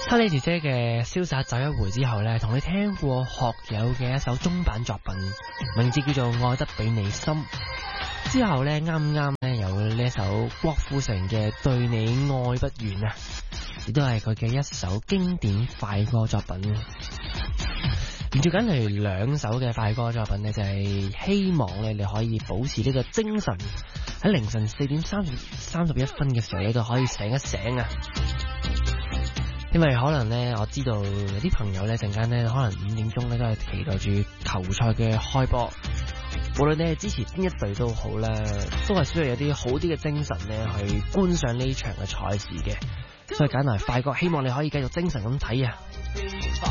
莎莉姐姐嘅瀟灑走一回之後呢，同你聽過學友嘅一首中版作品，名字叫做《愛得比你深》。之後呢，啱啱呢有呢一首郭富城嘅《對你愛不完》啊，亦都係佢嘅一首經典快歌作品。連住緊嚟兩首嘅快歌作品呢，就係希望咧你可以保持呢個精神，喺凌晨4點31分嘅時候你都可以醒一醒啊！因為可能呢，我知道有啲朋友呢陣間呢，可能5點鐘呢都係期待住球賽嘅開波。無論你係支持邊一隊都好啦，都係需要有啲好啲嘅精神呢去觀賞呢場嘅賽事嘅。所以揀嚟快歌，希望你可以繼續精神咁睇啊！